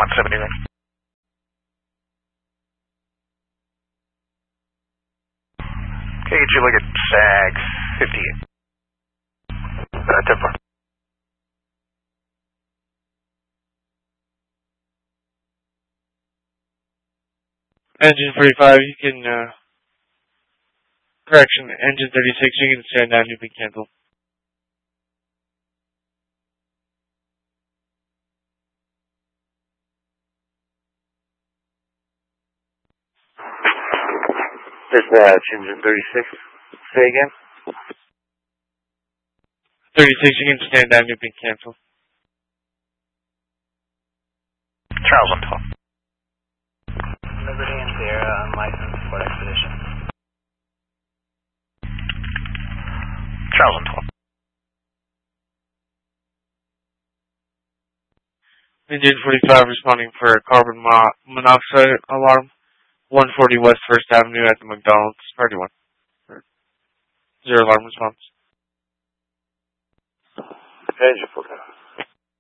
917 then. Okay, get you look at SAG 58. 10-4. Engine 45, you can, correction, engine 36, you can stand down, you've been canceled. Dispatch, engine 36, say again? 36, you can stand down, you've been canceled. Charles on 12. Liberty and Sierra, unlicensed Ford Expedition. Charles on 12. Engine 45 responding for a carbon monoxide alarm. 140 West 1st Avenue at the McDonald's. Party 1. 0 alarm response. Engine 45.